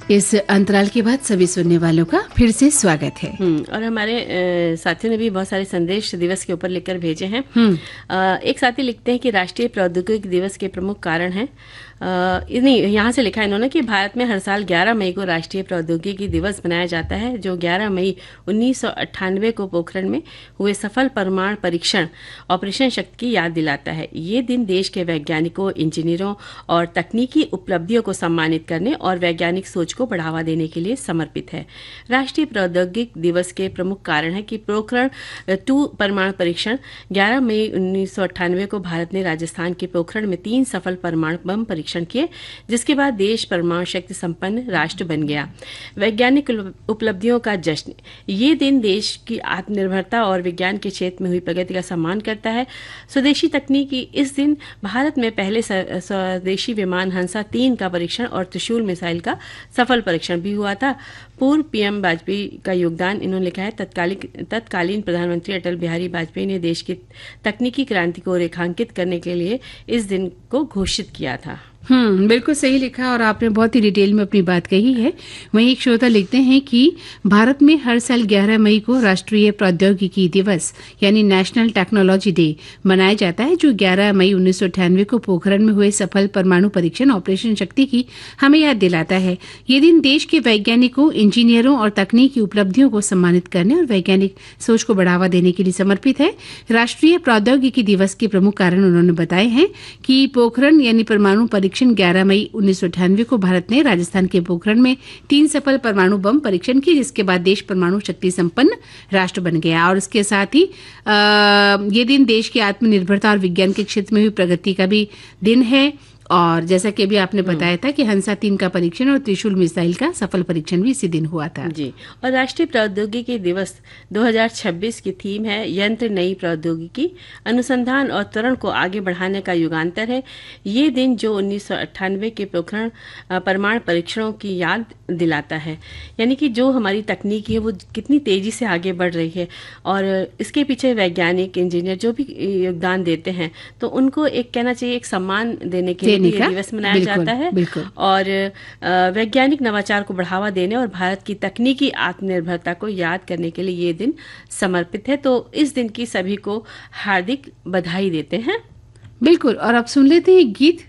इस अंतराल के बाद सभी सुनने वालों का फिर से स्वागत है। और हमारे साथियों ने भी बहुत सारे संदेश दिवस के ऊपर लिखकर भेजे हैं। एक साथी लिखते हैं कि राष्ट्रीय प्रौद्योगिकी दिवस के प्रमुख कारण हैं, नहीं यहाँ से लिखा है इन्होंने कि भारत में हर साल 11 मई को राष्ट्रीय प्रौद्योगिकी दिवस मनाया जाता है, जो 11 मई 1998 को पोखरण में हुए सफल परमाणु परीक्षण ऑपरेशन शक्ति की याद दिलाता है। ये दिन देश के वैज्ञानिकों, इंजीनियरों और तकनीकी उपलब्धियों को सम्मानित करने और वैज्ञानिक सोच को बढ़ावा देने के लिए समर्पित है। राष्ट्रीय प्रौद्योगिकी दिवस के प्रमुख कारण है कि पोखरण 2 परमाणु परीक्षण 11 मई 1998 को भारत ने राजस्थान के पोखरण में 3 सफल परमाणु बम परीक्षण किए, जिसके बाद देश परमाणु शक्ति संपन्न राष्ट्र बन गया। वैज्ञानिक उपलब्धियों का जश्न, ये दिन देश की आत्मनिर्भरता और विज्ञान के क्षेत्र में हुई प्रगति का सम्मान करता है। स्वदेशी तकनीकी, इस दिन भारत में पहले स्वदेशी विमान हंसा 3 का परीक्षण और त्रिशूल मिसाइल का सफल परीक्षण भी हुआ था। पूर्व पीएम वाजपेयी का योगदान, इन्होंने लिखा है, तत्कालीन प्रधानमंत्री अटल बिहारी वाजपेयी ने देश की तकनीकी क्रांति को रेखांकित करने के लिए इस दिन को घोषित किया था। बिल्कुल सही लिखा और आपने बहुत ही डिटेल में अपनी बात कही है। वहीं एक श्रोता लिखते हैं कि भारत में हर साल 11 मई को राष्ट्रीय प्रौद्योगिकी दिवस यानी नेशनल टेक्नोलॉजी डे मनाया जाता है, जो 11 मई 1998 को पोखरण में हुए सफल परमाणु परीक्षण ऑपरेशन शक्ति की हमें याद दिलाता है। ये दिन देश के वैज्ञानिकों, इंजीनियरों और तकनीकी उपलब्धियों को सम्मानित करने और वैज्ञानिक सोच को बढ़ावा देने के लिए समर्पित है। राष्ट्रीय प्रौद्योगिकी दिवस के प्रमुख कारण उन्होंने बताए हैं कि पोखरण यानी परमाणु परीक्षण 11 मई 1998 को भारत ने राजस्थान के पोखरण में 3 सफल परमाणु बम परीक्षण किए, जिसके बाद देश परमाणु शक्ति संपन्न राष्ट्र बन गया। और इसके साथ ही ये दिन देश की आत्मनिर्भरता और विज्ञान के क्षेत्र में हुई प्रगति का भी दिन है। और जैसा कि अभी आपने बताया था कि हंसा 3 का परीक्षण और त्रिशूल मिसाइल का सफल परीक्षण भी इसी दिन हुआ था। जी, और राष्ट्रीय प्रौद्योगिकी दिवस 2026 की थीम है यंत्र नई प्रौद्योगिकी, अनुसंधान और त्वरण को आगे बढ़ाने का युगांतर है। ये दिन जो 1998 के पोखरण परमाणु परीक्षणों की याद दिलाता है, यानी कि जो हमारी तकनीकी है वो कितनी तेजी से आगे बढ़ रही है और इसके पीछे वैज्ञानिक, इंजीनियर जो भी योगदान देते हैं, तो उनको एक कहना चाहिए एक सम्मान देने के लिए ये दिवस मनाया जाता है। और वैज्ञानिक नवाचार को बढ़ावा देने और भारत की तकनीकी आत्मनिर्भरता को याद करने के लिए ये दिन समर्पित है। तो इस दिन की सभी को हार्दिक बधाई देते हैं। बिल्कुल, और अब सुन लेते हैं गीत